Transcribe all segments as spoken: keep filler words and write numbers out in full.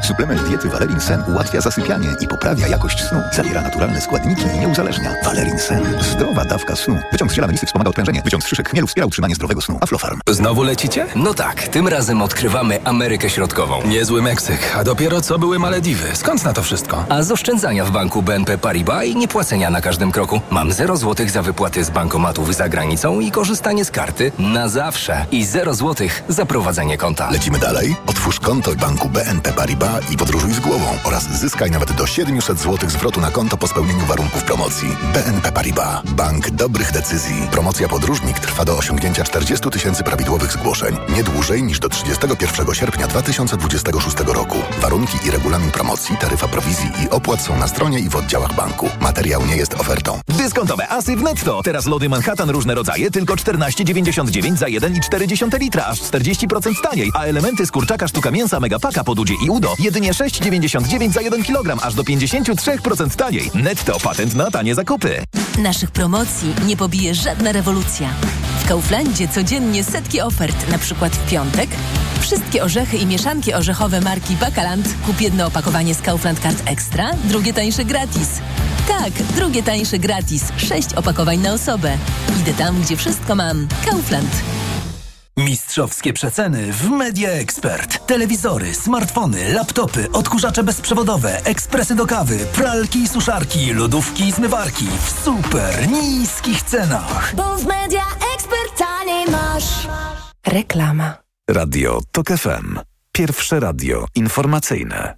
Suplement diety Valerin Sen ułatwia zasypianie i poprawia jakość snu. Zawiera naturalne składniki i nie uzależnia. Valerin Sen. Zdrowa dawka snu. Wyciąg z ziela melisy wspomaga odprężenie. Wyciąg z szyszek chmielu wspiera utrzymanie zdrowego snu. Aflofarm. Znowu lecicie? No tak, tym razem odkrywamy Amerykę Środkową. Niezły Meksyk, a dopiero co były Malediwy. Skąd na to wszystko? A z oszczędzania w banku B N P Paribas i niepłacenia na każdym kroku. Mam zero złotych za wypłaty z bankomatów za granicą i korzystanie z karty na zawsze. I zero złotych za prowadzenie konta. Lecimy dalej? Otwórz konto w banku B N P Paribas i podróżuj z głową oraz zyskaj nawet do siedemset złotych zwrotu na konto po spełnieniu warunków promocji. B N P Paribas. Bank dobrych decyzji. Promocja podróżnik trwa do osiągnięcia czterdzieści tysięcy prawidłowych zgłoszeń. Nie dłużej niż do trzydziestego pierwszego sierpnia dwa tysiące dwudziestego szóstego roku. Warunki i regulamin promocji, taryfa prowizji i opłat są na stronie i w oddziałach banku. Materiał nie jest ofertą. Dyskontowe asy w Netto. Teraz lody Manhattan różne rodzaje tylko czternaście dziewięćdziesiąt dziewięć za jeden i cztery dziesiąte litra, aż czterdzieści procent taniej. A elementy z kurczaka sztuka mięsa Megapaka pod udzie i udo jedynie sześć dziewięćdziesiąt dziewięć za jeden kilogram, aż do pięćdziesiąt trzy procent taniej. Netto, patent na tanie zakupy. Naszych promocji nie pobije żadna rewolucja. W Kauflandzie codziennie setki ofert, na przykład w piątek. Wszystkie orzechy i mieszanki orzechowe marki Bakaland. Kup jedno opakowanie z Kaufland Card Extra, drugie tańsze gratis. Tak, drugie tańsze gratis. Sześć opakowań na osobę. Idę tam, gdzie wszystko mam. Kaufland. Mistrzowskie przeceny w Media Expert. Telewizory, smartfony, laptopy, odkurzacze bezprzewodowe, ekspresy do kawy, pralki i suszarki, lodówki i zmywarki w super niskich cenach. Bo w Media Expert taniej masz. Reklama. Radio Tok F M. Pierwsze radio informacyjne.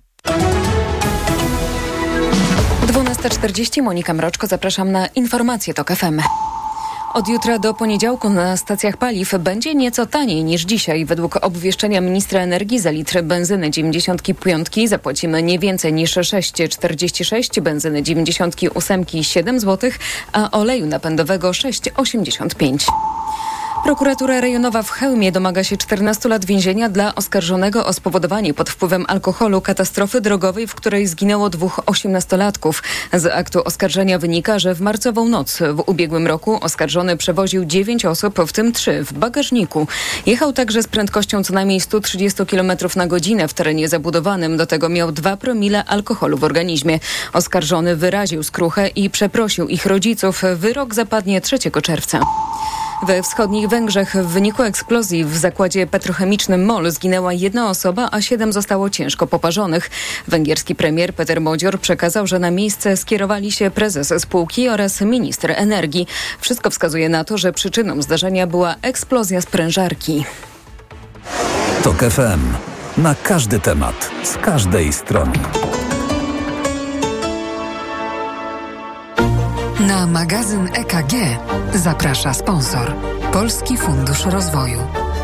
dwunasta czterdzieści, Monika Mroczko, zapraszam na informacje Tok F M. Od jutra do poniedziałku na stacjach paliw będzie nieco taniej niż dzisiaj. Według obwieszczenia ministra energii za litr benzyny dziewięćdziesiąt pięć zapłacimy nie więcej niż sześć czterdzieści sześć, benzyny dziewięćdziesiąt osiem siedem złotych, a oleju napędowego sześć osiemdziesiąt pięć. Prokuratura rejonowa w Chełmie domaga się czternastu lat więzienia dla oskarżonego o spowodowanie pod wpływem alkoholu katastrofy drogowej, w której zginęło dwóch osiemnastolatków. Z aktu oskarżenia wynika, że w marcową noc w ubiegłym roku oskarżony przewoził dziewięć osób, w tym trzy w bagażniku. Jechał także z prędkością co najmniej sto trzydzieści kilometrów na godzinę w terenie zabudowanym. Do tego miał dwa promile alkoholu w organizmie. Oskarżony wyraził skruchę i przeprosił ich rodziców. Wyrok zapadnie trzeciego czerwca. We wschodnich Węgrzech w wyniku eksplozji w zakładzie petrochemicznym MOL zginęła jedna osoba, a siedem zostało ciężko poparzonych. Węgierski premier Peter Modzior przekazał, że na miejsce skierowali się prezes spółki oraz minister energii. Wszystko wskazuje na to, że przyczyną zdarzenia była eksplozja sprężarki. Tok F M. Na każdy temat, z każdej strony. Na magazyn E K G zaprasza sponsor Polski Fundusz Rozwoju.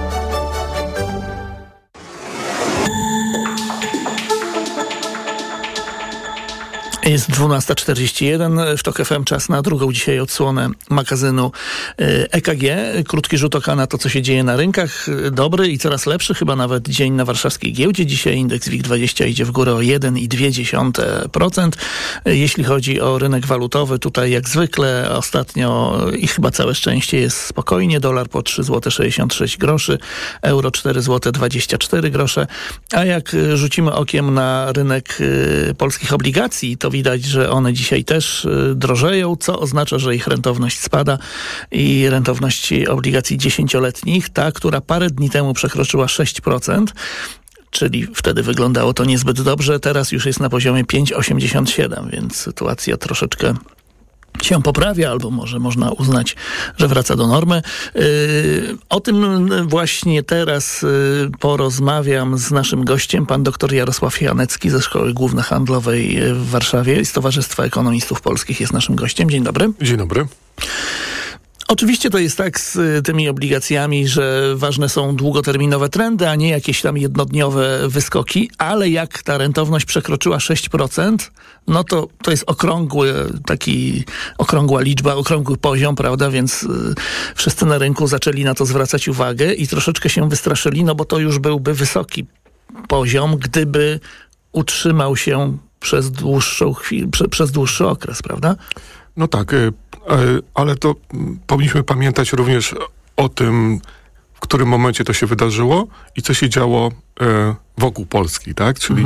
Jest dwunasta czterdzieści jeden, w Tok F M czas na drugą dzisiaj odsłonę magazynu E K G. Krótki rzut oka na to, co się dzieje na rynkach. Dobry i coraz lepszy, chyba nawet dzień na warszawskiej giełdzie. Dzisiaj indeks WIG dwadzieścia idzie w górę o jeden przecinek dwa procent. Jeśli chodzi o rynek walutowy, tutaj jak zwykle ostatnio i chyba całe szczęście jest spokojnie. Dolar po trzy złote sześćdziesiąt sześć groszy, euro cztery złote dwadzieścia cztery grosze. A jak rzucimy okiem na rynek polskich obligacji, to widać, że one dzisiaj też drożeją, co oznacza, że ich rentowność spada i rentowność obligacji dziesięcioletnich, ta, która parę dni temu przekroczyła sześć procent, czyli wtedy wyglądało to niezbyt dobrze, teraz już jest na poziomie pięć przecinek osiemdziesiąt siedem, więc sytuacja troszeczkę się poprawia, albo może można uznać, że wraca do normy. Yy, o tym właśnie teraz yy, porozmawiam z naszym gościem, pan dr Jarosław Janecki ze Szkoły Głównohandlowej w Warszawie i z Towarzystwa Ekonomistów Polskich jest naszym gościem. Dzień dobry. Dzień dobry. Oczywiście to jest tak z tymi obligacjami, że ważne są długoterminowe trendy, a nie jakieś tam jednodniowe wyskoki, ale jak ta rentowność przekroczyła sześć procent, no to to jest okrągły, taki okrągła liczba, okrągły poziom, prawda, więc y, wszyscy na rynku zaczęli na to zwracać uwagę i troszeczkę się wystraszyli, no bo to już byłby wysoki poziom, gdyby utrzymał się przez dłuższą chwilę, prze, przez dłuższy okres, prawda? No tak, ale to powinniśmy pamiętać również o tym, w którym momencie to się wydarzyło i co się działo wokół Polski, tak? Czyli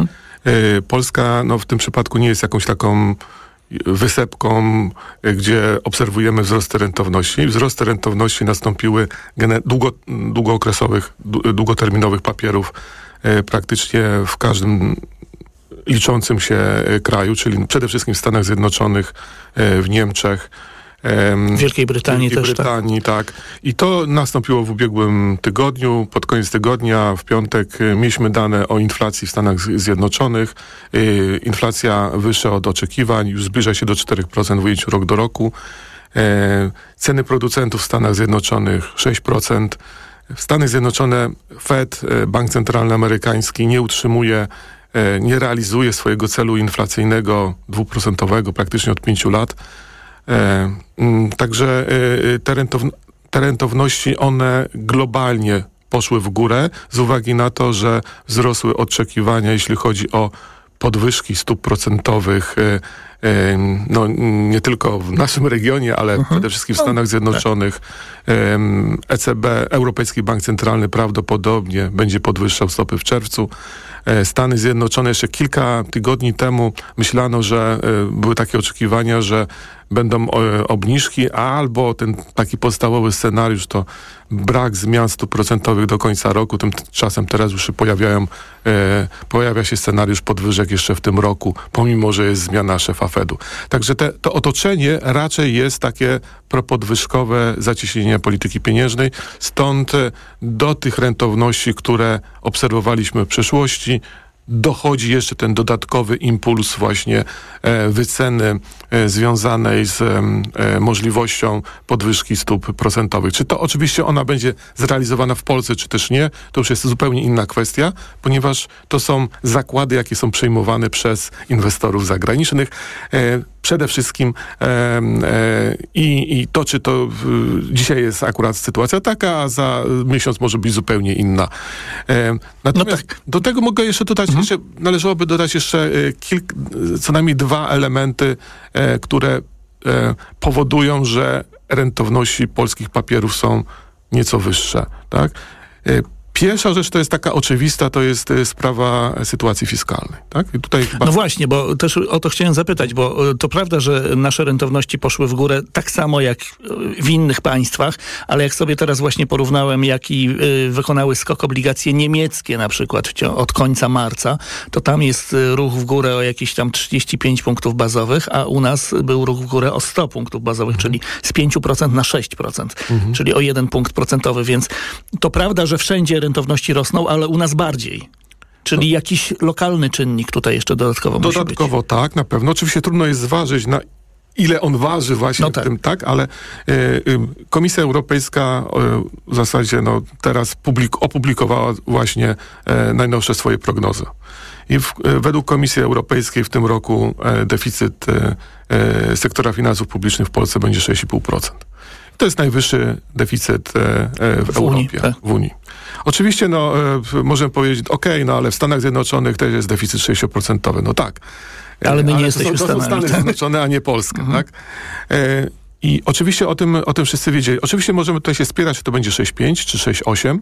Polska no, w tym przypadku nie jest jakąś taką wysepką, gdzie obserwujemy wzrosty rentowności. Wzrosty rentowności nastąpiły długo, długookresowych, długoterminowych papierów praktycznie w każdym liczącym się kraju, czyli przede wszystkim w Stanach Zjednoczonych, w Niemczech, w Wielkiej Brytanii Wielkiej też, Brytanii, tak. tak. I to nastąpiło w ubiegłym tygodniu. Pod koniec tygodnia, w piątek, mieliśmy dane o inflacji w Stanach Zjednoczonych. Yy, inflacja wyższa od oczekiwań, już zbliża się do cztery procent w ujęciu rok do roku. Yy, ceny producentów w Stanach Zjednoczonych sześć procent. W Stanach Zjednoczonych Fed, Bank Centralny Amerykański, nie utrzymuje, yy, nie realizuje swojego celu inflacyjnego dwuprocentowego praktycznie od pięciu lat. E, m, także e, te, rentow- te rentowności, one globalnie poszły w górę z uwagi na to, że wzrosły oczekiwania, jeśli chodzi o podwyżki stóp procentowych, e, e, no nie tylko w naszym regionie, ale mhm. przede wszystkim w Stanach Zjednoczonych. E, E C B, Europejski Bank Centralny, prawdopodobnie będzie podwyższał stopy w czerwcu. Stany Zjednoczone jeszcze kilka tygodni temu myślano, że y, były takie oczekiwania, że będą y, obniżki, albo ten taki podstawowy scenariusz to brak zmian stóp procentowych do końca roku. Tymczasem teraz już się pojawiają, y, pojawia się scenariusz podwyżek jeszcze w tym roku, pomimo że jest zmiana szefa Fedu. Także te, to otoczenie raczej jest takie propodwyżkowe zacieśnienie polityki pieniężnej. Stąd do tych rentowności, które obserwowaliśmy w przeszłości, dochodzi jeszcze ten dodatkowy impuls właśnie e, wyceny e, związanej z e, możliwością podwyżki stóp procentowych. Czy to oczywiście ona będzie zrealizowana w Polsce, czy też nie, to już jest zupełnie inna kwestia, ponieważ to są zakłady, jakie są przejmowane przez inwestorów zagranicznych. E, Przede wszystkim e, e, i, i to, czy to e, dzisiaj jest akurat sytuacja taka, a za miesiąc może być zupełnie inna. E, natomiast no tak. do tego mogę jeszcze dodać, mhm. jeszcze, należałoby dodać jeszcze e, kilk, co najmniej dwa elementy, e, które e, powodują, że rentowności polskich papierów są nieco wyższe. Tak? E, Pierwsza rzecz to jest taka oczywista, to jest y, sprawa sytuacji fiskalnej. Tak? I tutaj chyba... No właśnie, bo też o to chciałem zapytać, bo to prawda, że nasze rentowności poszły w górę tak samo jak w innych państwach, ale jak sobie teraz właśnie porównałem, jaki y, wykonały skok obligacje niemieckie na przykład od końca marca, to tam jest ruch w górę o jakieś tam trzydzieści pięć punktów bazowych, a u nas był ruch w górę o sto punktów bazowych, mhm. czyli z pięć procent na sześć procent, mhm. czyli o jeden punkt procentowy, więc to prawda, że wszędzie rentowności rosną, ale u nas bardziej. Czyli no. jakiś lokalny czynnik tutaj jeszcze dodatkowo musi być. Dodatkowo tak, na pewno. Oczywiście trudno jest zważyć, na ile on waży właśnie no tak. w tym, tak, ale y, y, Komisja Europejska y, w zasadzie no, teraz publik- opublikowała właśnie y, najnowsze swoje prognozy. I w, y, według Komisji Europejskiej w tym roku y, deficyt y, y, sektora finansów publicznych w Polsce będzie sześć i pół procent. To jest najwyższy deficyt e, e, w, w Europie, Unii, tak. w Unii. Oczywiście, no, e, możemy powiedzieć, okej, okay, no ale w Stanach Zjednoczonych też jest deficyt sześcioprocentowy. No tak. E, ale my nie ale jesteśmy to są, to są Stany Zjednoczone, a nie Polska, mhm. tak? E, I oczywiście o tym, o tym wszyscy wiedzieli. Oczywiście możemy tutaj się spierać, czy to będzie sześć pięć czy sześć osiem.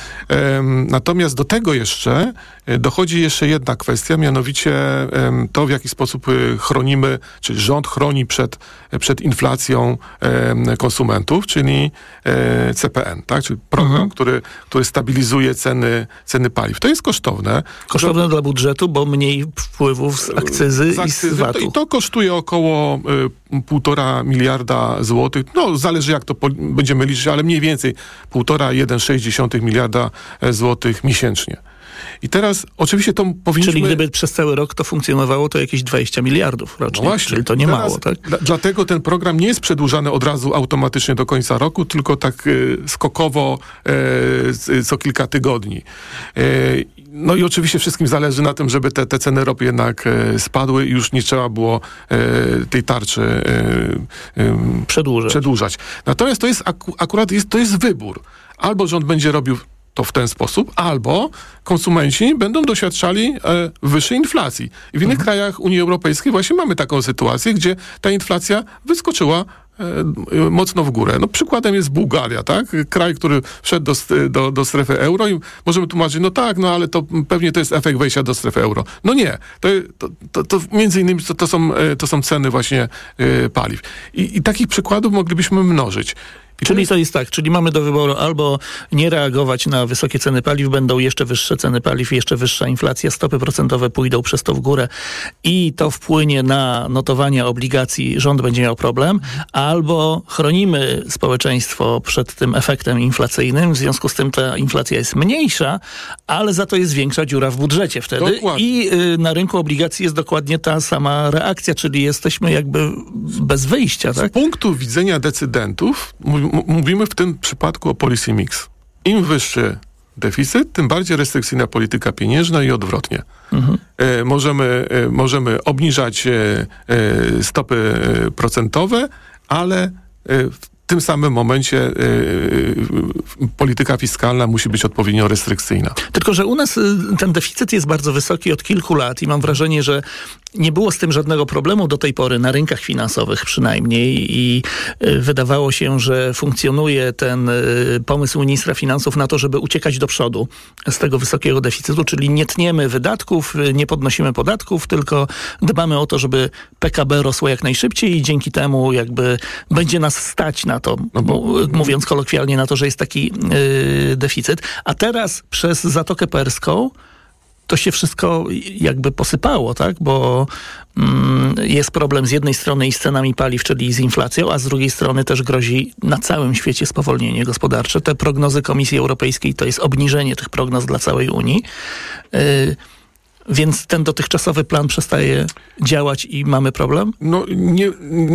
Um, natomiast do tego jeszcze dochodzi jeszcze jedna kwestia, mianowicie um, to, w jaki sposób chronimy, czy rząd chroni przed, przed inflacją um, konsumentów, czyli um, C P N, tak? Czyli program, mhm. który, który stabilizuje ceny, ceny paliw. To jest kosztowne. Kosztowne to, dla budżetu, bo mniej wpływów z akcyzy, z akcyzy i z vatu. I to kosztuje około y, półtora miliarda złotych. No, zależy jak to po, będziemy liczyć, ale mniej więcej półtora, jeden przecinek sześć miliarda złotych miesięcznie. I teraz oczywiście to powinniśmy... Czyli gdyby przez cały rok to funkcjonowało, to jakieś dwadzieścia miliardów rocznie. No właśnie, czyli to nie mało, tak? Dla, dlatego ten program nie jest przedłużany od razu automatycznie do końca roku, tylko tak y, skokowo y, co kilka tygodni. Y, no i oczywiście wszystkim zależy na tym, żeby te, te ceny ropy jednak y, spadły i już nie trzeba było y, tej tarczy y, y, przedłużać. przedłużać. Natomiast to jest aku, akurat jest, to jest wybór. Albo rząd będzie robił to w ten sposób, albo konsumenci będą doświadczali e, wyższej inflacji. I w innych mhm. krajach Unii Europejskiej właśnie mamy taką sytuację, gdzie ta inflacja wyskoczyła mocno w górę. No przykładem jest Bułgaria, tak? Kraj, który wszedł do, do, do strefy euro i możemy tłumaczyć, no tak, no ale to pewnie to jest efekt wejścia do strefy euro. No nie. To, to, to, to między innymi to, to, są, to są ceny właśnie y, paliw. I, I takich przykładów moglibyśmy mnożyć. I czyli to jest tak, czyli mamy do wyboru albo nie reagować na wysokie ceny paliw, będą jeszcze wyższe ceny paliw, jeszcze wyższa inflacja, stopy procentowe pójdą przez to w górę i to wpłynie na notowania obligacji, rząd będzie miał problem, albo chronimy społeczeństwo przed tym efektem inflacyjnym, w związku z tym ta inflacja jest mniejsza, ale za to jest większa dziura w budżecie wtedy. Dokładnie. I y, na rynku obligacji jest dokładnie ta sama reakcja, czyli jesteśmy jakby bez wyjścia. Tak? Z punktu widzenia decydentów mówimy w tym przypadku o policy mix. Im wyższy deficyt, tym bardziej restrykcyjna polityka pieniężna i odwrotnie. Mhm. E, możemy, e, możemy obniżać e, e, stopy procentowe, ale e, w tym samym momencie e, e, polityka fiskalna musi być odpowiednio restrykcyjna. Tylko że u nas ten deficyt jest bardzo wysoki od kilku lat i mam wrażenie, że nie było z tym żadnego problemu do tej pory, na rynkach finansowych przynajmniej, i wydawało się, że funkcjonuje ten pomysł ministra finansów na to, żeby uciekać do przodu z tego wysokiego deficytu, czyli nie tniemy wydatków, nie podnosimy podatków, tylko dbamy o to, żeby P K B rosło jak najszybciej i dzięki temu jakby będzie nas stać na to, no bo, mówiąc kolokwialnie, na to, że jest taki yy, deficyt. A teraz przez Zatokę Perską to się wszystko jakby posypało, tak? Bo mm, jest problem z jednej strony i z cenami paliw, czyli z inflacją, a z drugiej strony też grozi na całym świecie spowolnienie gospodarcze. Te prognozy Komisji Europejskiej to jest obniżenie tych prognoz dla całej Unii. Yy, Więc ten dotychczasowy plan przestaje działać i mamy problem? No nie,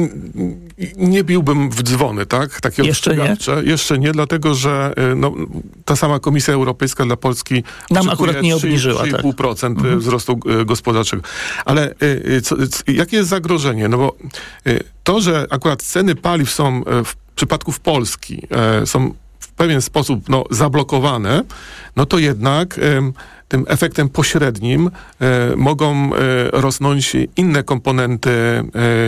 nie biłbym w dzwony, tak? Takie Jeszcze nie? Jeszcze nie, dlatego że no, ta sama Komisja Europejska dla Polski nam akurat nie obniżyła trzy i pół procent tak. wzrostu gospodarczego. Ale co, jakie jest zagrożenie? No bo to, że akurat ceny paliw są w przypadku w Polski są w pewien sposób no, zablokowane, no to jednak tym efektem pośrednim e, mogą e, rosnąć inne komponenty e,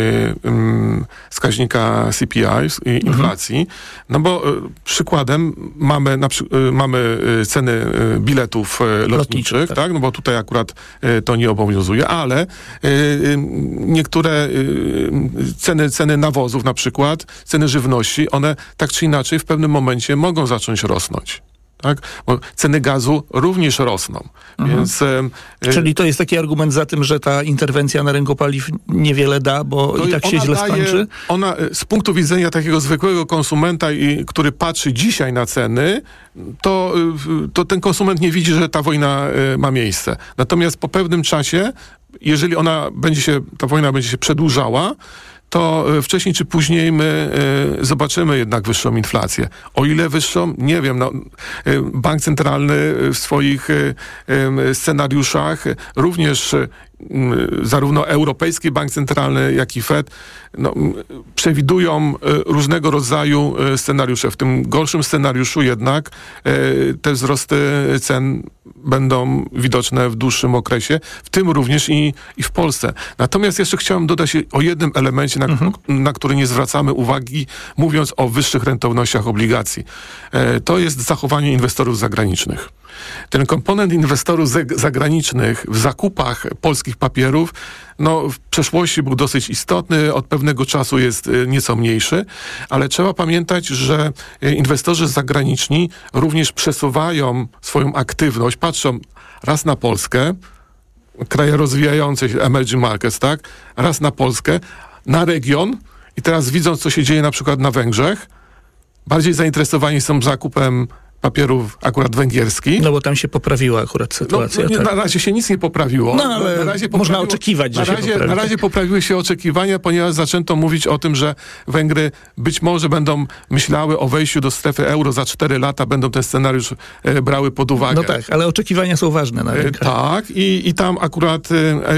m, wskaźnika C P I i inflacji. Mhm. No bo e, przykładem mamy, na, e, mamy ceny e, biletów e, lotniczych, tak. tak? No bo tutaj akurat e, to nie obowiązuje, ale e, niektóre e, ceny, ceny nawozów na przykład, ceny żywności, one tak czy inaczej w pewnym momencie mogą zacząć rosnąć. Tak? Bo ceny gazu również rosną. Mhm. Więc, e, Czyli to jest taki argument za tym, że ta interwencja na rynku paliw niewiele da, bo i tak się źle daje, skończy? Ona z punktu widzenia takiego zwykłego konsumenta, i, który patrzy dzisiaj na ceny, to, to ten konsument nie widzi, że ta wojna e, ma miejsce. Natomiast po pewnym czasie, jeżeli ona będzie się, ta wojna będzie się przedłużała, to wcześniej czy później my y, zobaczymy jednak wyższą inflację. O ile wyższą? Nie wiem. No, y, Bank Centralny w swoich y, y, scenariuszach również y, zarówno Europejski Bank Centralny, jak i Fed no, przewidują y, różnego rodzaju y, scenariusze. W tym gorszym scenariuszu jednak y, te wzrosty cen będą widoczne w dłuższym okresie, w tym również i, i w Polsce. Natomiast jeszcze chciałem dodać o jednym elemencie, na, mhm. na który nie zwracamy uwagi, mówiąc o wyższych rentownościach obligacji. E, to jest zachowanie inwestorów zagranicznych. Ten komponent inwestorów zagranicznych w zakupach polskich papierów no, w przeszłości był dosyć istotny, od pewnego czasu jest nieco mniejszy, ale trzeba pamiętać, że inwestorzy zagraniczni również przesuwają swoją aktywność, patrzą raz na Polskę, kraje rozwijające się, emerging markets, tak, raz na Polskę, na region i teraz widząc, co się dzieje na przykład na Węgrzech, bardziej zainteresowani są zakupem papierów akurat węgierskich. No bo tam się poprawiła akurat sytuacja. No, nie, tak. Na razie się nic nie poprawiło. No ale na razie można oczekiwać, że na razie, się Na razie poprawiły się oczekiwania, ponieważ zaczęto mówić o tym, że Węgry być może będą myślały o wejściu do strefy euro za cztery lata, będą ten scenariusz e, brały pod uwagę. No tak, ale oczekiwania są ważne na rynkach. E, tak i, i tam akurat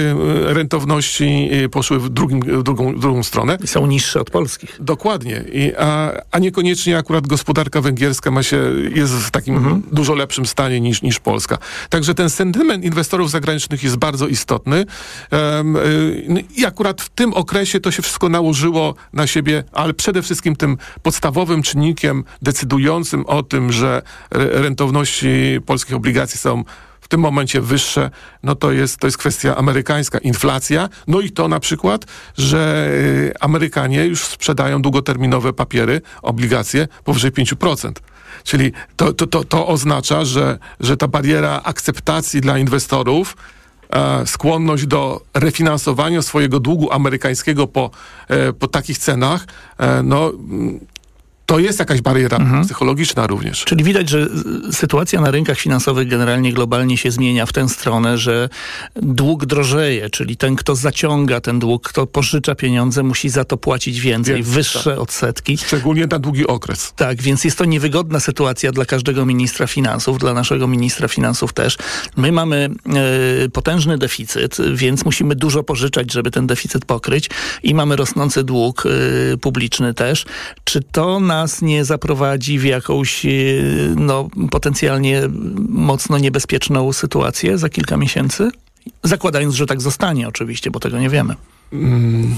e, rentowności poszły w, drugim, w, drugą, w drugą stronę. I są niższe od polskich. Dokładnie. I, a, a niekoniecznie akurat gospodarka węgierska ma się, jest jest w takim mhm. dużo lepszym stanie niż, niż Polska. Także ten sentyment inwestorów zagranicznych jest bardzo istotny um, i akurat w tym okresie to się wszystko nałożyło na siebie, ale przede wszystkim tym podstawowym czynnikiem decydującym o tym, że rentowności polskich obligacji są w tym momencie wyższe, no to jest, to jest kwestia amerykańska. Inflacja, no i to na przykład, że Amerykanie już sprzedają długoterminowe papiery, obligacje powyżej pięć procent. Czyli to, to, to, to oznacza, że, że ta bariera akceptacji dla inwestorów, e, skłonność do refinansowania swojego długu amerykańskiego po, e, po takich cenach, e, no to jest jakaś bariera mhm. psychologiczna również. Czyli widać, że sytuacja na rynkach finansowych generalnie globalnie się zmienia w tę stronę, że dług drożeje, czyli ten, kto zaciąga ten dług, kto pożycza pieniądze, musi za to płacić więcej, Wiem, wyższe tak. odsetki. Szczególnie na długi okres. Tak, więc jest to niewygodna sytuacja dla każdego ministra finansów, dla naszego ministra finansów też. My mamy e, potężny deficyt, więc musimy dużo pożyczać, żeby ten deficyt pokryć i mamy rosnący dług e, publiczny też. Czy to na nas nie zaprowadzi w jakąś no, potencjalnie mocno niebezpieczną sytuację za kilka miesięcy? Zakładając, że tak zostanie oczywiście, bo tego nie wiemy. Mm.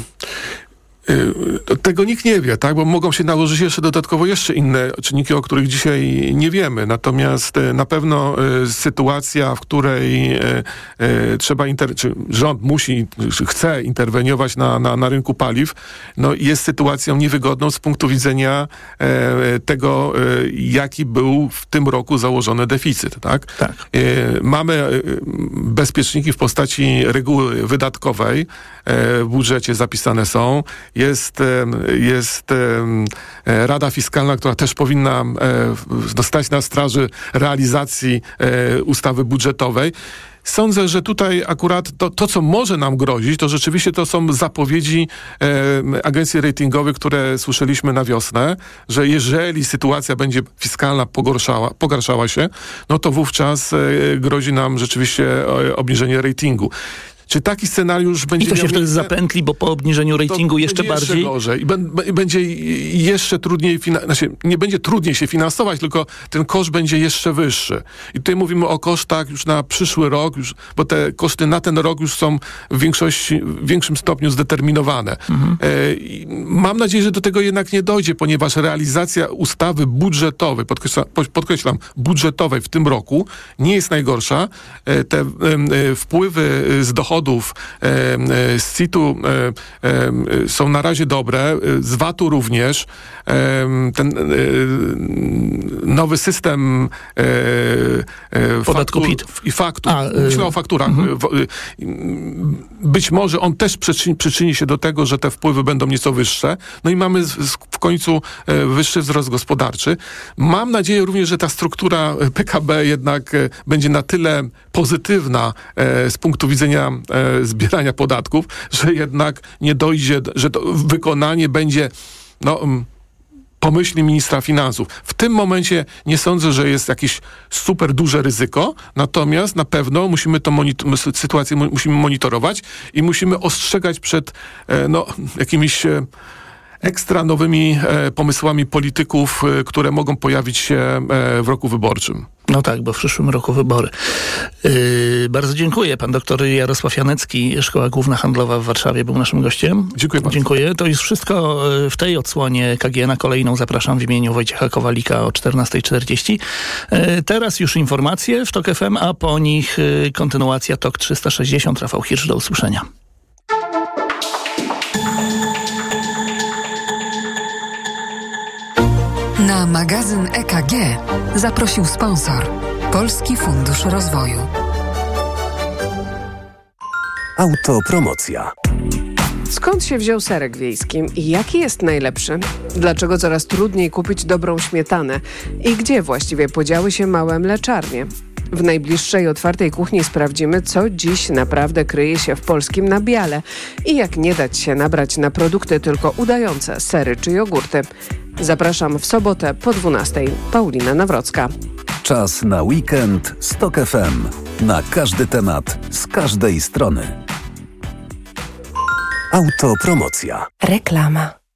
Tego nikt nie wie, tak? Bo mogą się nałożyć jeszcze dodatkowo jeszcze inne czynniki, o których dzisiaj nie wiemy. Natomiast na pewno sytuacja, w której trzeba, inter- czy rząd musi, czy chce interweniować na, na, na rynku paliw, no jest sytuacją niewygodną z punktu widzenia tego, jaki był w tym roku założony deficyt, tak? Tak. Mamy bezpieczniki w postaci reguły wydatkowej, w budżecie zapisane są. Jest, jest Rada Fiskalna, która też powinna dostać na straży realizacji ustawy budżetowej. Sądzę, że tutaj akurat to, to, co może nam grozić, to rzeczywiście to są zapowiedzi e, agencji ratingowych, które słyszeliśmy na wiosnę, że jeżeli sytuacja będzie fiskalna pogorszała, pogarszała się, no to wówczas e, grozi nam rzeczywiście e, obniżenie ratingu. Czy taki scenariusz będzie... I to się miał wtedy miejsce? Zapętli, bo po obniżeniu ratingu jeszcze bardziej... Jeszcze gorzej. I b- b- będzie jeszcze trudniej... Fina- znaczy, nie będzie trudniej się finansować, tylko ten koszt będzie jeszcze wyższy. I tutaj mówimy o kosztach już na przyszły rok, już, bo te koszty na ten rok już są w większości, w większym stopniu zdeterminowane. Mhm. E, i mam nadzieję, że do tego jednak nie dojdzie, ponieważ realizacja ustawy budżetowej, podkreślam, podkreślam budżetowej w tym roku nie jest najgorsza. E, te e, e, wpływy z dochodów z C I T-u są na razie dobre, z V A T-u również. Ten nowy system podatku P I T i faktur, myślę o fakturach, mm-hmm. być może on też przyczyni, przyczyni się do tego, że te wpływy będą nieco wyższe. No i mamy w końcu wyższy wzrost gospodarczy. Mam nadzieję również, że ta struktura P K B jednak będzie na tyle pozytywna z punktu widzenia zbierania podatków, że jednak nie dojdzie, że to wykonanie będzie no, pomyśli ministra finansów. W tym momencie nie sądzę, że jest jakieś super duże ryzyko, natomiast na pewno musimy tę monit- sytuację musimy monitorować i musimy ostrzegać przed no, jakimiś ekstra nowymi e, pomysłami polityków, e, które mogą pojawić się e, w roku wyborczym. No tak, bo w przyszłym roku wybory. Yy, bardzo dziękuję. Pan doktor Jarosław Janecki, Szkoła Główna Handlowa w Warszawie, był naszym gościem. Dziękuję bardzo. Dziękuję. To już wszystko w tej odsłonie K G. Na kolejną zapraszam w imieniu Wojciecha Kowalika o czternasta czterdzieści. Yy, teraz już informacje w TOK F M, a po nich yy, kontynuacja TOK trzysta sześćdziesiąt. Rafał Hirsch, do usłyszenia. Na magazyn E K G zaprosił sponsor Polski Fundusz Rozwoju. Autopromocja. Skąd się wziął serek wiejski i jaki jest najlepszy? Dlaczego coraz trudniej kupić dobrą śmietanę? I gdzie właściwie podziały się małe mleczarnie? W najbliższej otwartej kuchni sprawdzimy, co dziś naprawdę kryje się w polskim nabiale i jak nie dać się nabrać na produkty tylko udające sery czy jogurty. Zapraszam w sobotę po dwunastej. Paulina Nawrocka. Czas na weekend z TOK F M. Na każdy temat, z każdej strony. Autopromocja. Reklama.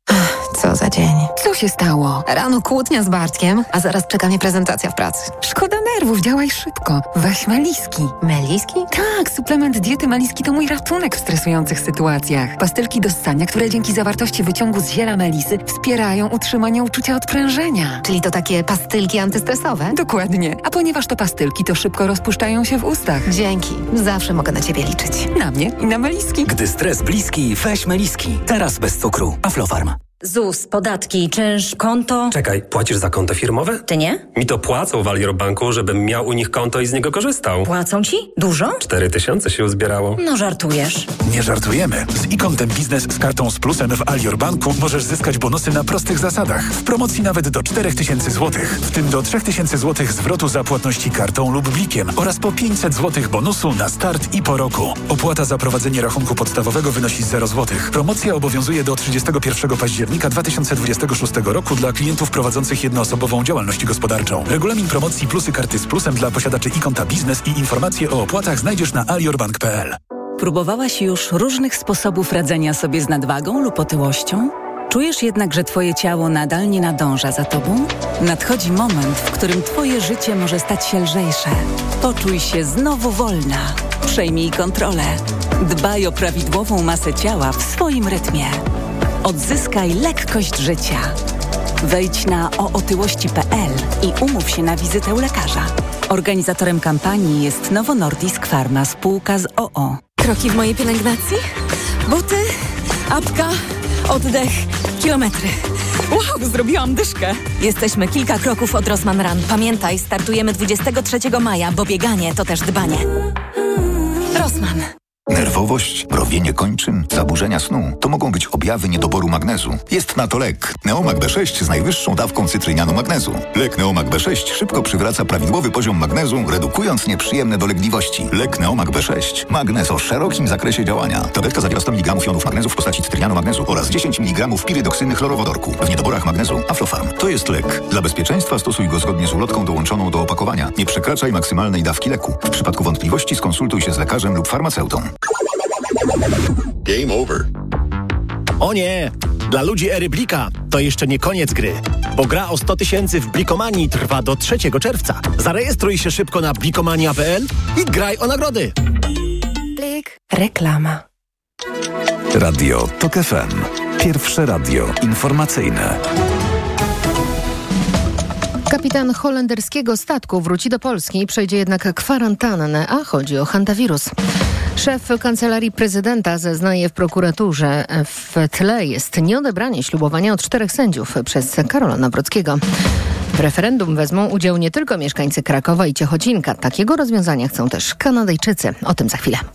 co za dzień. Co się stało? Rano kłótnia z Bartkiem, a zaraz czeka mnie prezentacja w pracy. Szkoda nerwów, działaj szybko. Weź Meliski. Meliski? Tak, suplement diety Meliski to mój ratunek w stresujących sytuacjach. Pastylki do ssania, które dzięki zawartości wyciągu z ziela melisy wspierają utrzymanie uczucia odprężenia. Czyli to takie pastylki antystresowe? Dokładnie. A ponieważ to pastylki, to szybko rozpuszczają się w ustach. Dzięki. Zawsze mogę na ciebie liczyć. Na mnie i na Meliski. Gdy stres bliski, weź Meliski. Teraz bez cukru. Aflofarm. Z U S, podatki, czynsz, konto... Czekaj, płacisz za konto firmowe? Ty nie? Mi to płacą w Alior Banku, żebym miał u nich konto i z niego korzystał. Płacą ci? Dużo? Cztery tysiące się uzbierało. No żartujesz. Nie żartujemy. Z e-kontem biznes z kartą z plusem w Alior Banku możesz zyskać bonusy na prostych zasadach. W promocji nawet do cztery tysiące złotych. W tym do trzy tysiące złotych zwrotu za płatności kartą lub blikiem oraz po pięćset złotych bonusu na start i po roku. Opłata za prowadzenie rachunku podstawowego wynosi zero złotych. Promocja obowiązuje do trzydziestego pierwszego października dwa tysiące dwudziestego szóstego roku dla klientów prowadzących jednoosobową działalność gospodarczą. Regulamin promocji plusy karty z plusem dla posiadaczy e-konta biznes i informacje o opłatach znajdziesz na aliorbank kropka p l. Próbowałaś już różnych sposobów radzenia sobie z nadwagą lub otyłością? Czujesz jednak, że twoje ciało nadal nie nadąża za tobą? Nadchodzi moment, w którym twoje życie może stać się lżejsze. Poczuj się znowu wolna. Przejmij kontrolę. Dbaj o prawidłową masę ciała w swoim rytmie. Odzyskaj lekkość życia. Wejdź na o otyłości kropka p l i umów się na wizytę u lekarza. Organizatorem kampanii jest Novo Nordisk Pharma, spółka z o o. Kroki w mojej pielęgnacji? Buty, apka, oddech, kilometry. Wow, zrobiłam dyszkę. Jesteśmy kilka kroków od Rossmann Run. Pamiętaj, startujemy dwudziestego trzeciego maja, bo bieganie to też dbanie. Rossmann. Nerwowość, mrowienie kończyn, zaburzenia snu to mogą być objawy niedoboru magnezu. Jest na to lek. Neomag B sześć z najwyższą dawką cytrynianu magnezu. Lek Neomag B sześć szybko przywraca prawidłowy poziom magnezu, redukując nieprzyjemne dolegliwości. Lek Neomag B sześć. Magnez o szerokim zakresie działania. Tabletka zawiera sto miligramów jonów magnezu w postaci cytrynianu magnezu oraz dziesięć miligramów pirydoksyny chlorowodorku. W niedoborach magnezu Aflofarm. To jest lek. Dla bezpieczeństwa stosuj go zgodnie z ulotką dołączoną do opakowania. Nie przekraczaj maksymalnej dawki leku. W przypadku wątpliwości skonsultuj się z lekarzem lub farmaceutą. Game over. O nie! Dla ludzi Eryblika to jeszcze nie koniec gry, bo gra o sto tysięcy w Blikomanii trwa do trzeciego czerwca. Zarejestruj się szybko na blikomania kropka p l i graj o nagrody. Blik. Reklama. Radio TOK F M. Pierwsze radio informacyjne. Kapitan holenderskiego statku wróci do Polski i przejdzie jednak kwarantannę, a chodzi o hantawirus. Szef Kancelarii Prezydenta zeznaje w prokuraturze. W tle jest nieodebranie ślubowania od czterech sędziów przez Karola Nawrockiego. W referendum wezmą udział nie tylko mieszkańcy Krakowa i Ciechocinka. Takiego rozwiązania chcą też Kanadyjczycy. O tym za chwilę.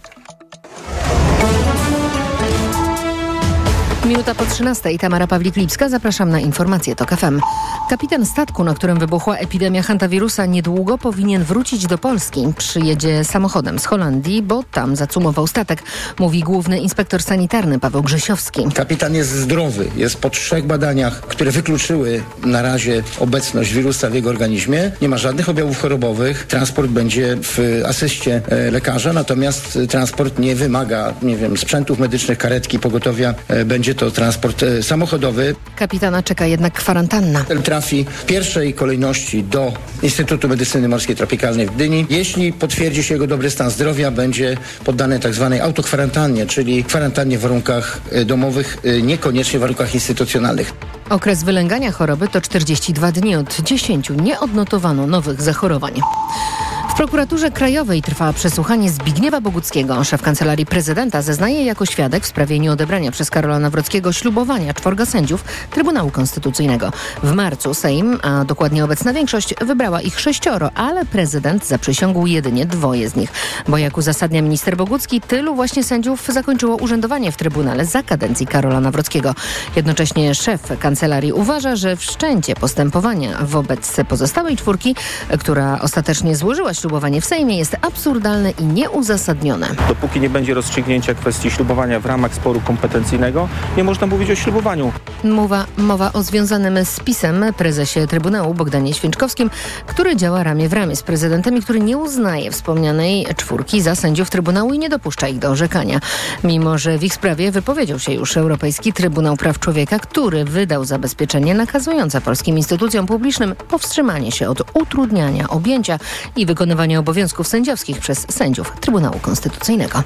Minuta po trzynastej. Tamara Pawlik-Lipska. Zapraszam na informacje TOK F M. Kapitan statku, na którym wybuchła epidemia hantawirusa, niedługo powinien wrócić do Polski. Przyjedzie samochodem z Holandii, bo tam zacumował statek, mówi główny inspektor sanitarny Paweł Grzesiowski. Kapitan jest zdrowy. Jest po trzech badaniach, które wykluczyły na razie obecność wirusa w jego organizmie. Nie ma żadnych objawów chorobowych. Transport będzie w asyście lekarza, natomiast transport nie wymaga, nie wiem, sprzętów medycznych, karetki, pogotowia. Będzie to transport e, samochodowy. Kapitana czeka jednak kwarantanna. Trafi w pierwszej kolejności do Instytutu Medycyny Morskiej Tropikalnej w Gdyni. Jeśli potwierdzi się jego dobry stan zdrowia, będzie poddany tak zwanej autokwarantannie, czyli kwarantannie w warunkach e, domowych, e, niekoniecznie w warunkach instytucjonalnych. Okres wylęgania choroby to czterdzieści dwa dni. Od dziesięciu nie odnotowano nowych zachorowań. W prokuraturze krajowej trwa przesłuchanie Zbigniewa Boguckiego. Szef Kancelarii Prezydenta zeznaje jako świadek w sprawie nieodebrania przez Karola Nawrockiego ślubowania czworga sędziów Trybunału Konstytucyjnego. W marcu Sejm, a dokładnie obecna większość, wybrała ich sześcioro, ale prezydent zaprzysiągł jedynie dwoje z nich. Bo jak uzasadnia minister Bogucki, tylu właśnie sędziów zakończyło urzędowanie w Trybunale za kadencji Karola Nawrockiego. Jednocześnie szef Kancelarii uważa, że wszczęcie postępowania wobec pozostałej czwórki, która ostatecznie złożyła ślubowanie, ślubowanie w Sejmie jest absurdalne i nieuzasadnione. Dopóki nie będzie rozstrzygnięcia kwestii ślubowania w ramach sporu kompetencyjnego, nie można mówić o ślubowaniu. Mowa, mowa o związanym z PiS-em prezesie Trybunału Bogdanie Święczkowskim, który działa ramię w ramię z prezydentem i który nie uznaje wspomnianej czwórki za sędziów Trybunału i nie dopuszcza ich do orzekania. Mimo że w ich sprawie wypowiedział się już Europejski Trybunał Praw Człowieka, który wydał zabezpieczenie nakazujące polskim instytucjom publicznym powstrzymanie się od utrudniania, objęcia i wykonywania obowiązków sędziowskich przez sędziów Trybunału Konstytucyjnego.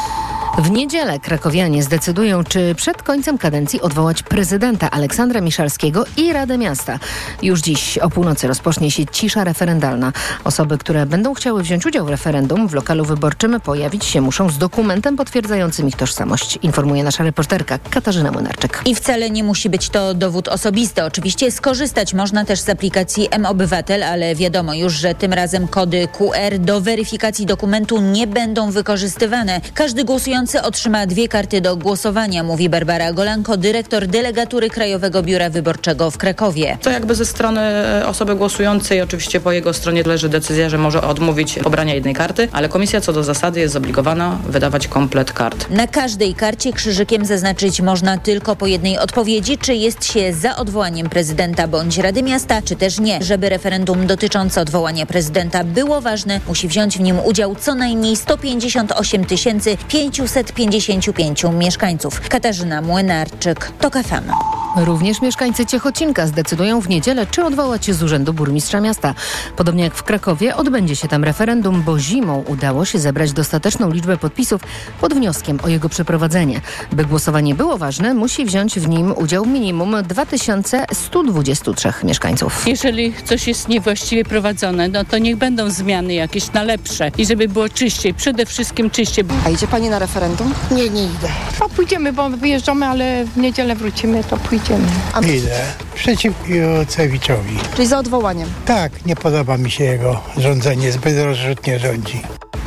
W niedzielę krakowianie zdecydują, czy przed końcem kadencji odwołać prezydenta Aleksandra Miszalskiego i Radę Miasta. Już dziś o północy rozpocznie się cisza referendalna. Osoby, które będą chciały wziąć udział w referendum w lokalu wyborczym, pojawić się muszą z dokumentem potwierdzającym ich tożsamość, informuje nasza reporterka Katarzyna Młynarczyk. I wcale nie musi być to dowód osobisty. Oczywiście skorzystać można też z aplikacji M-Obywatel, ale wiadomo już, że tym razem kody Q R do weryfikacji dokumentu nie będą wykorzystywane. Każdy głosujący otrzyma dwie karty do głosowania, mówi Barbara Golanko, dyrektor delegatury Krajowego Biura Wyborczego w Krakowie. To jakby ze strony osoby głosującej, oczywiście po jego stronie leży decyzja, że może odmówić pobrania jednej karty, ale komisja co do zasady jest zobligowana wydawać komplet kart. Na każdej karcie krzyżykiem zaznaczyć można tylko po jednej odpowiedzi, czy jest się za odwołaniem prezydenta bądź Rady Miasta, czy też nie. Żeby referendum dotyczące odwołania prezydenta było ważne, musi wziąć w nim udział co najmniej sto pięćdziesiąt osiem tysięcy pięćset pięćdziesiąt pięć mieszkańców. Katarzyna Młynarczyk, TOK F M. Również mieszkańcy Ciechocinka zdecydują w niedzielę, czy odwołać z urzędu burmistrza miasta. Podobnie jak w Krakowie odbędzie się tam referendum, bo zimą udało się zebrać dostateczną liczbę podpisów pod wnioskiem o jego przeprowadzenie. By głosowanie było ważne, musi wziąć w nim udział minimum dwa tysiące sto dwadzieścia trzy mieszkańców. Jeżeli coś jest niewłaściwie prowadzone, no to niech będą zmiany jakieś na lepsze i żeby było czyściej, przede wszystkim czyściej. A idzie pani na referendum? Nie, nie idę. No pójdziemy, bo wyjeżdżamy, ale w niedzielę wrócimy, to pójdziemy. A idę. Przeciw Jocewiczowi. Czyli za odwołaniem? Tak, nie podoba mi się jego rządzenie, zbyt rozrzutnie rządzi.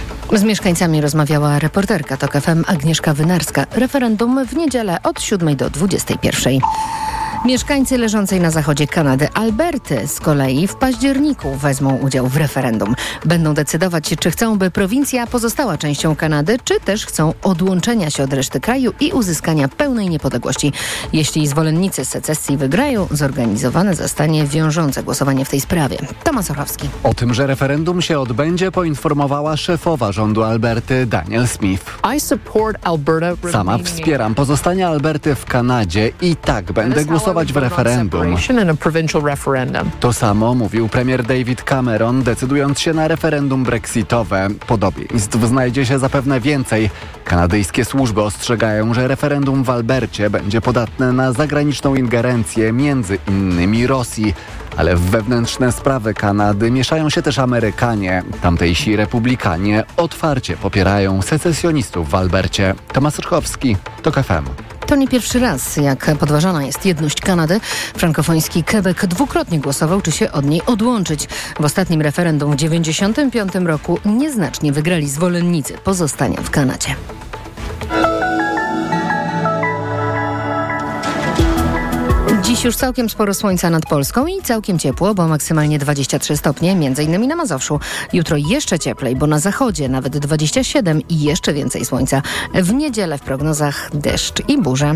Z mieszkańcami rozmawiała reporterka TOK F M Agnieszka Wynarska. Referendum w niedzielę od siódmej do dwudziestej pierwszej. Mieszkańcy leżącej na zachodzie Kanady Alberty z kolei w październiku wezmą udział w referendum. Będą decydować, czy chcą, by prowincja pozostała częścią Kanady, czy też chcą odłączenia się od reszty kraju i uzyskania pełnej niepodległości. Jeśli zwolennicy secesji wygrają, zorganizowane zostanie wiążące głosowanie w tej sprawie. Tomasz Ochowski. O tym, że referendum się odbędzie, poinformowała szefowa rządu Alberty Danielle Smith. Sama wspieram pozostanie Alberty w Kanadzie i tak będę głosować w referendum. To samo mówił premier David Cameron, decydując się na referendum brexitowe. Podobieństw znajdzie się zapewne więcej. Kanadyjskie służby ostrzegają, że referendum w Albercie będzie podatne na zagraniczną ingerencję, między innymi Rosji. Ale w wewnętrzne sprawy Kanady mieszają się też Amerykanie. Tamtejsi republikanie otwarcie popierają secesjonistów w Albercie. Tomasz Rchowski, TOK F M. To nie pierwszy raz, jak podważana jest jedność Kanady. Frankofoński Quebec dwukrotnie głosował, czy się od niej odłączyć. W ostatnim referendum w dziewięćdziesiątym piątym roku nieznacznie wygrali zwolennicy pozostania w Kanadzie. Dziś już całkiem sporo słońca nad Polską i całkiem ciepło, bo maksymalnie dwadzieścia trzy stopnie, między innymi na Mazowszu. Jutro jeszcze cieplej, bo na zachodzie nawet dwadzieścia siedem i jeszcze więcej słońca. W niedzielę w prognozach deszcz i burze.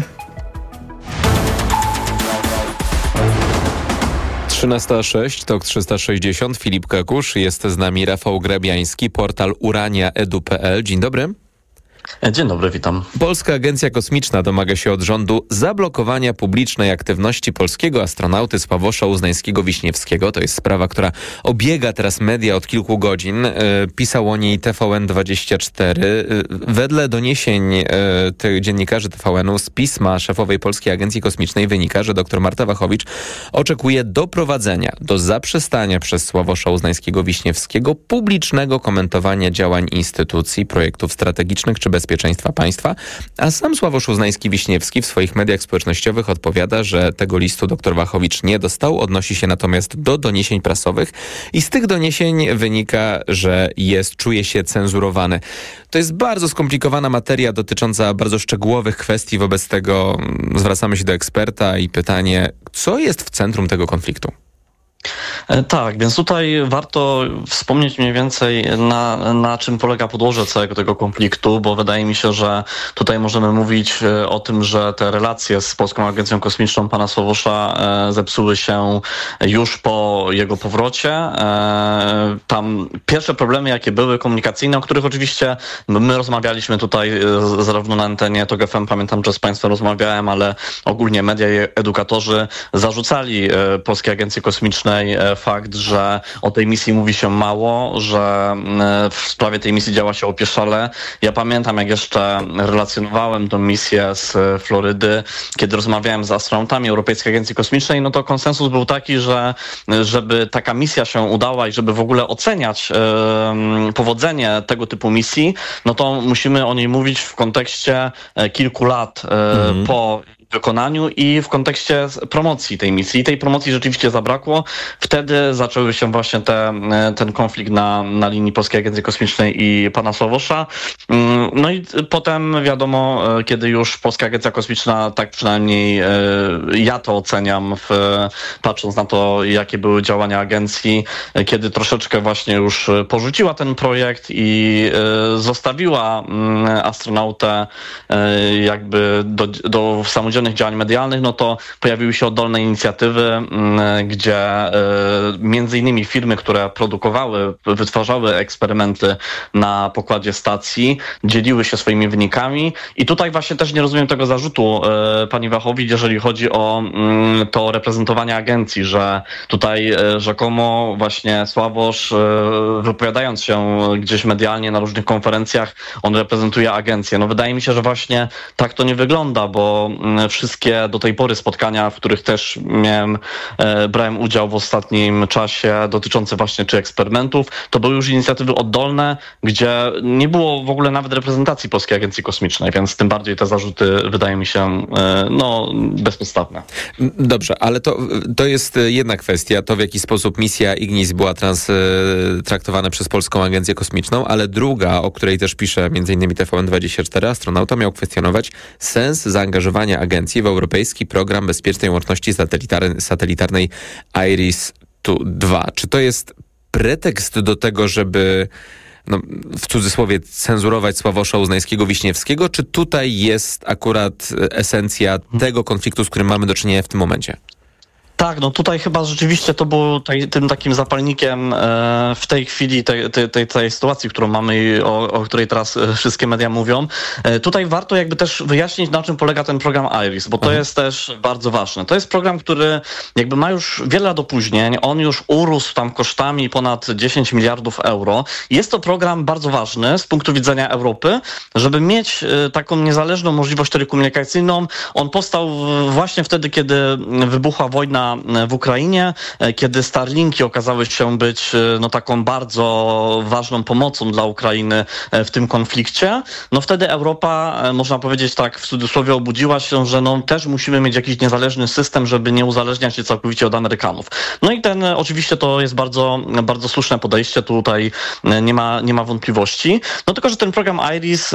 trzynasta sześć, TOK trzysta sześćdziesiąt, Filip Kakusz, jest z nami Rafał Grabiański, portal urania kropka edu kropka pe el. Dzień dobry. Dzień dobry, witam. Polska Agencja Kosmiczna domaga się od rządu zablokowania publicznej aktywności polskiego astronauty Sławosza Uznańskiego-Wiśniewskiego. To jest sprawa, która obiega teraz media od kilku godzin. Pisał o niej T V N dwadzieścia cztery. Wedle doniesień tych dziennikarzy T V N-u z pisma szefowej Polskiej Agencji Kosmicznej wynika, że dr Marta Wachowicz oczekuje doprowadzenia do zaprzestania przez Sławosza Uznańskiego-Wiśniewskiego publicznego komentowania działań instytucji, projektów strategicznych czy bezpieczeństwa państwa, a sam Sławosz Uznański-Wiśniewski w swoich mediach społecznościowych odpowiada, że tego listu dr Wachowicz nie dostał, odnosi się natomiast do doniesień prasowych i z tych doniesień wynika, że jest, czuje się cenzurowany. To jest bardzo skomplikowana materia dotycząca bardzo szczegółowych kwestii, wobec tego zwracamy się do eksperta i pytanie, co jest w centrum tego konfliktu? Tak, więc tutaj warto wspomnieć mniej więcej na, na czym polega podłoże całego tego konfliktu, bo wydaje mi się, że tutaj możemy mówić o tym, że te relacje z Polską Agencją Kosmiczną pana Sławosza zepsuły się już po jego powrocie. Tam pierwsze problemy, jakie były komunikacyjne, o których oczywiście my rozmawialiśmy tutaj zarówno na antenie TOG F M, pamiętam, że z państwem rozmawiałem, ale ogólnie media i edukatorzy zarzucali Polskiej Agencji Kosmicznej fakt, że o tej misji mówi się mało, że w sprawie tej misji działa się opieszale. Ja pamiętam, jak jeszcze relacjonowałem tę misję z Florydy, kiedy rozmawiałem z astronautami Europejskiej Agencji Kosmicznej, no to konsensus był taki, że żeby taka misja się udała i żeby w ogóle oceniać e, powodzenie tego typu misji, no to musimy o niej mówić w kontekście kilku lat e, mhm. po wykonaniu i w kontekście promocji tej misji. I tej promocji rzeczywiście zabrakło. Wtedy zaczęły się właśnie te, ten konflikt na, na linii Polskiej Agencji Kosmicznej i pana Sławosza. No i potem wiadomo, kiedy już Polska Agencja Kosmiczna, tak przynajmniej ja to oceniam, w, patrząc na to, jakie były działania agencji, kiedy troszeczkę właśnie już porzuciła ten projekt i zostawiła astronautę jakby do, do samodzielnych działań medialnych, no to pojawiły się oddolne inicjatywy, gdzie między innymi firmy, które produkowały, wytwarzały eksperymenty na pokładzie stacji, dzieliły się swoimi wynikami i tutaj właśnie też nie rozumiem tego zarzutu pani Wachowicz, jeżeli chodzi o to reprezentowanie agencji, że tutaj rzekomo właśnie Sławosz, wypowiadając się gdzieś medialnie na różnych konferencjach, on reprezentuje agencję. No wydaje mi się, że właśnie tak to nie wygląda, bo wszystkie do tej pory spotkania, w których też miałem, e, brałem udział w ostatnim czasie, dotyczące właśnie czy eksperymentów, to były już inicjatywy oddolne, gdzie nie było w ogóle nawet reprezentacji Polskiej Agencji Kosmicznej, więc tym bardziej te zarzuty wydają mi się e, no, bezpodstawne. Dobrze, ale to, to jest jedna kwestia, to w jaki sposób misja Ignis była trans, traktowana przez Polską Agencję Kosmiczną, ale druga, o której też pisze między innymi T V N dwadzieścia cztery, astronauta miał kwestionować sens zaangażowania agencji w europejski program bezpiecznej łączności satelitar- satelitarnej IRIS dwa. Czy to jest pretekst do tego, żeby no, w cudzysłowie cenzurować Sławosza Uznańskiego-Wiśniewskiego, czy tutaj jest akurat esencja tego konfliktu, z którym mamy do czynienia w tym momencie? Tak, no tutaj chyba rzeczywiście to było taj, tym takim zapalnikiem e, w tej chwili, tej, tej, tej, tej sytuacji, którą mamy i o, o której teraz e, wszystkie media mówią. E, tutaj warto jakby też wyjaśnić, na czym polega ten program IRIS, bo to mhm. jest też bardzo ważne. To jest program, który jakby ma już wiele lat opóźnień, on już urósł tam kosztami ponad dziesięć miliardów euro. Jest to program bardzo ważny z punktu widzenia Europy, żeby mieć e, taką niezależną możliwość telekomunikacyjną. On powstał właśnie wtedy, kiedy wybuchła wojna w Ukrainie, kiedy Starlinki okazały się być no, taką bardzo ważną pomocą dla Ukrainy w tym konflikcie, no wtedy Europa, można powiedzieć tak w cudzysłowie, obudziła się, że no też musimy mieć jakiś niezależny system, żeby nie uzależniać się całkowicie od Amerykanów. No i ten, oczywiście to jest bardzo, bardzo słuszne podejście, tutaj nie ma, nie ma wątpliwości. No tylko, że ten program IRIS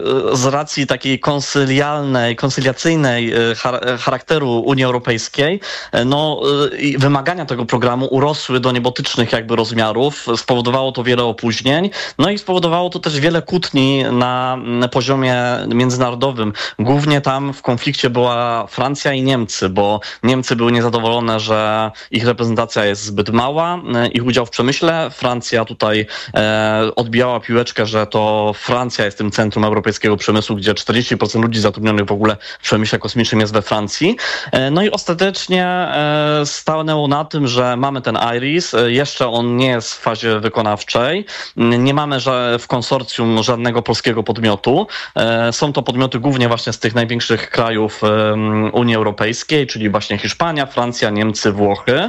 z racji takiej konsylialnej, konsyliacyjnej charakteru Unii Europejskiej, no wymagania tego programu urosły do niebotycznych jakby rozmiarów, spowodowało to wiele opóźnień, no i spowodowało to też wiele kłótni na poziomie międzynarodowym. Głównie tam w konflikcie była Francja i Niemcy, bo Niemcy były niezadowolone, że ich reprezentacja jest zbyt mała, ich udział w przemyśle. Francja tutaj e, odbijała piłeczkę, że to Francja jest tym centrum europejskiego przemysłu, gdzie czterdzieści procent ludzi zatrudnionych w ogóle w przemyśle kosmicznym jest we Francji. E, no i ostatecznie e, stanęło na tym, że mamy ten IRIS, jeszcze on nie jest w fazie wykonawczej, nie mamy w konsorcjum żadnego polskiego podmiotu, są to podmioty głównie właśnie z tych największych krajów Unii Europejskiej, czyli właśnie Hiszpania, Francja, Niemcy, Włochy,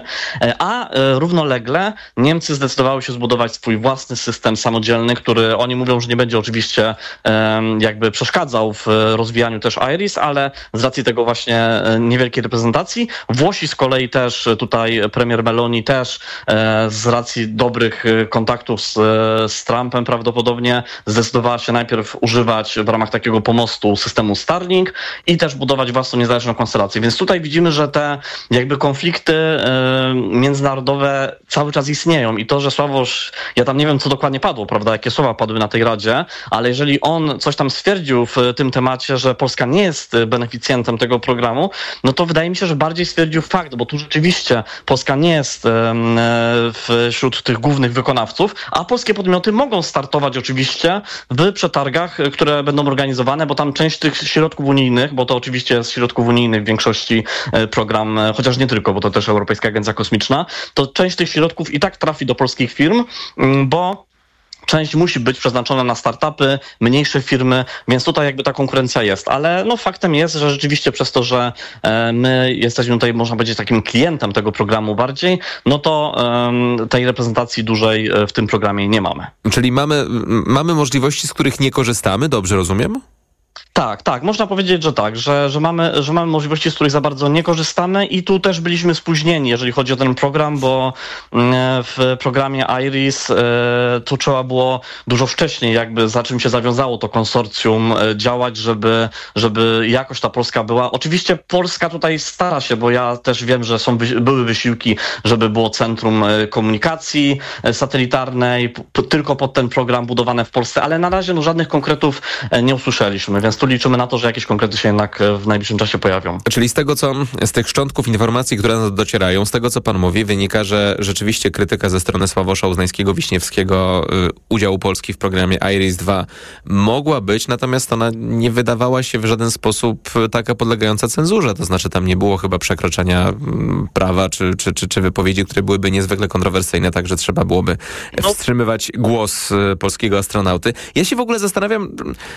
a równolegle Niemcy zdecydowały się zbudować swój własny system samodzielny, który oni mówią, że nie będzie oczywiście jakby przeszkadzał w rozwijaniu też IRIS, ale z racji tego właśnie niewielkiej reprezentacji, Włosi z kolei kolei też tutaj premier Meloni też z racji dobrych kontaktów z, z Trumpem prawdopodobnie zdecydowała się najpierw używać w ramach takiego pomostu systemu Starlink i też budować własną niezależną konstelację. Więc tutaj widzimy, że te jakby konflikty międzynarodowe cały czas istnieją i to, że Sławosz, ja tam nie wiem, co dokładnie padło, prawda, jakie słowa padły na tej Radzie, ale jeżeli on coś tam stwierdził w tym temacie, że Polska nie jest beneficjentem tego programu, no to wydaje mi się, że bardziej stwierdził fakt, bo tu rzeczywiście Polska nie jest wśród tych głównych wykonawców, a polskie podmioty mogą startować oczywiście w przetargach, które będą organizowane, bo tam część tych środków unijnych, bo to oczywiście z środków unijnych w większości program, chociaż nie tylko, bo to też Europejska Agencja Kosmiczna, to część tych środków i tak trafi do polskich firm, bo część musi być przeznaczona na startupy, mniejsze firmy, więc tutaj jakby ta konkurencja jest. Ale no faktem jest, że rzeczywiście przez to, że e, my jesteśmy tutaj, można powiedzieć, takim klientem tego programu bardziej, no to e, tej reprezentacji dużej w tym programie nie mamy. Czyli mamy, mamy możliwości, z których nie korzystamy, dobrze rozumiem? Tak, tak, można powiedzieć, że tak, że, że, mamy, że mamy możliwości, z których za bardzo nie korzystamy i tu też byliśmy spóźnieni, jeżeli chodzi o ten program, bo w programie IRIS to trzeba było dużo wcześniej, jakby za czym się zawiązało to konsorcjum, działać, żeby, żeby jakoś ta Polska była. Oczywiście Polska tutaj stara się, bo ja też wiem, że są, były wysiłki, żeby było centrum komunikacji satelitarnej, p- tylko pod ten program budowane w Polsce, ale na razie no, żadnych konkretów nie usłyszeliśmy, więc tu liczymy na to, że jakieś konkrety się jednak w najbliższym czasie pojawią. Czyli z tego, co, z tych szczątków informacji, które nas docierają, z tego, co pan mówi, wynika, że rzeczywiście krytyka ze strony Sławosza Uznańskiego-Wiśniewskiego y, udziału Polski w programie IRIS dwa mogła być, natomiast ona nie wydawała się w żaden sposób taka podlegająca cenzurze. To znaczy tam nie było chyba przekroczenia y, prawa czy, czy, czy, czy wypowiedzi, które byłyby niezwykle kontrowersyjne, także trzeba byłoby no. wstrzymywać głos y, polskiego astronauty. Ja się w ogóle zastanawiam,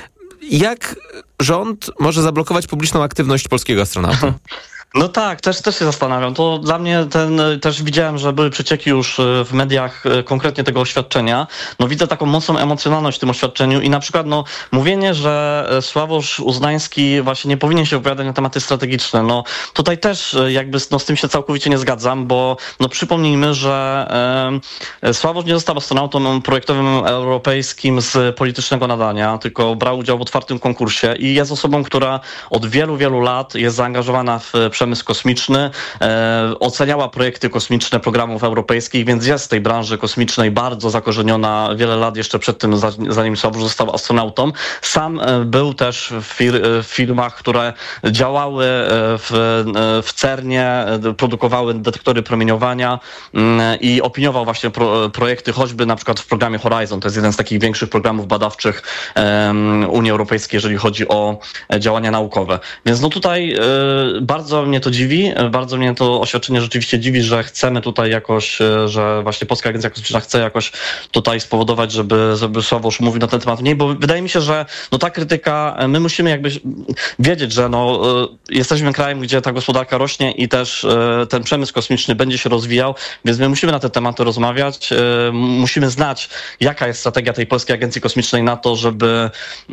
jak rząd może zablokować publiczną aktywność polskiego astronauty? No tak, też, też się zastanawiam. To dla mnie ten, też widziałem, że były przecieki już w mediach konkretnie tego oświadczenia. No widzę taką mocną emocjonalność w tym oświadczeniu i na przykład no mówienie, że Sławosz Uznański właśnie nie powinien się opowiadać na tematy strategiczne. No tutaj też jakby no, z tym się całkowicie nie zgadzam, bo no przypomnijmy, że e, Sławosz nie został astronautą projektowym europejskim z politycznego nadania, tylko brał udział w otwartym konkursie i jest osobą, która od wielu, wielu lat jest zaangażowana w przemysł kosmiczny, e, oceniała projekty kosmiczne programów europejskich, więc jest w tej branży kosmicznej bardzo zakorzeniona wiele lat jeszcze przed tym, zanim Sławosz został astronautą. Sam e, był też w, fir w firmach, które działały w, w cernie, produkowały detektory promieniowania m, i opiniował właśnie pro, projekty, choćby na przykład w programie Horizon. To jest jeden z takich większych programów badawczych e, Unii Europejskiej, jeżeli chodzi o działania naukowe. Więc no tutaj e, bardzo mnie to dziwi, bardzo mnie to oświadczenie rzeczywiście dziwi, że chcemy tutaj jakoś, że właśnie Polska Agencja Kosmiczna chce jakoś tutaj spowodować, żeby, żeby Sławosz mówił na ten temat mniej, bo wydaje mi się, że no ta krytyka, my musimy jakby wiedzieć, że no jesteśmy krajem, gdzie ta gospodarka rośnie i też ten przemysł kosmiczny będzie się rozwijał, więc my musimy na te tematy rozmawiać, musimy znać, jaka jest strategia tej Polskiej Agencji Kosmicznej na to, żeby,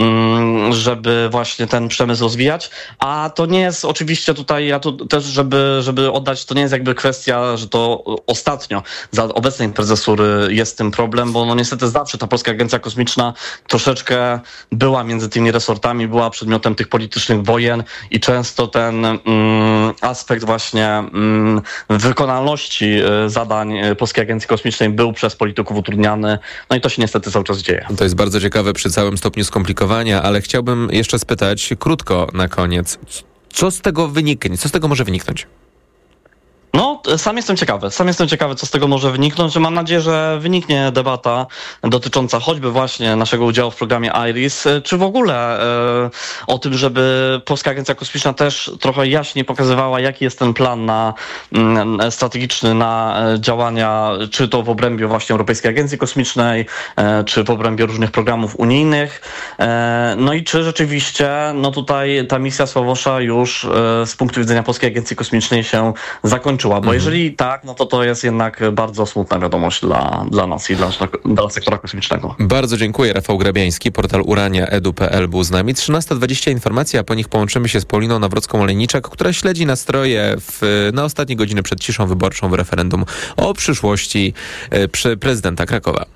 żeby właśnie ten przemysł rozwijać, a to nie jest oczywiście tutaj, ja tu też, żeby, żeby oddać, to nie jest jakby kwestia, że to ostatnio za obecnej prezesury jest tym problem, bo no niestety zawsze ta Polska Agencja Kosmiczna troszeczkę była między tymi resortami, była przedmiotem tych politycznych wojen i często ten mm, aspekt właśnie mm, wykonalności zadań Polskiej Agencji Kosmicznej był przez polityków utrudniany, no i to się niestety cały czas dzieje. To jest bardzo ciekawe przy całym stopniu skomplikowania, ale chciałbym jeszcze spytać krótko na koniec, co z tego wyniknie? Co z tego może wyniknąć? No, sam jestem ciekawy. Sam jestem ciekawy, co z tego może wyniknąć. Mam nadzieję, że wyniknie debata dotycząca choćby właśnie naszego udziału w programie IRIS, czy w ogóle e, o tym, żeby Polska Agencja Kosmiczna też trochę jaśniej pokazywała, jaki jest ten plan na, m, strategiczny na działania, czy to w obrębie właśnie Europejskiej Agencji Kosmicznej, e, czy w obrębie różnych programów unijnych. E, no i czy rzeczywiście, no tutaj ta misja Sławosza już e, z punktu widzenia Polskiej Agencji Kosmicznej się zakończyła. Bo jeżeli tak, no to to jest jednak bardzo smutna wiadomość dla, dla nas i dla, dla sektora kosmicznego. Bardzo dziękuję. Rafał Grabiański, portal urania kropka e d u kropka p l był z nami. trzynasta dwadzieścia informacji, a po nich połączymy się z Pauliną Nawrocką-Olejniczak, która śledzi nastroje w, na ostatnie godziny przed ciszą wyborczą w referendum o przyszłości e, przy prezydenta Krakowa.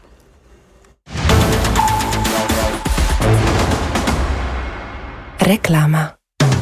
Reklama.